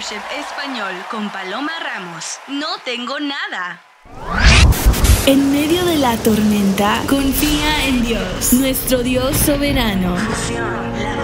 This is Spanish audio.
Masterchef Español con Paloma Ramos. No tengo nada. En medio de la tormenta, confía en Dios, nuestro Dios soberano. Fusión, la